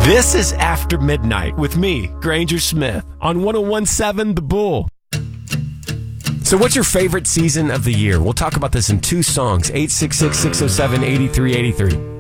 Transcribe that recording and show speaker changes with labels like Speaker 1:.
Speaker 1: This is After Midnight with me, Granger Smith, on 101.7 The Bull. So what's your favorite season of the year? We'll talk about this in two songs, 866-607-8383.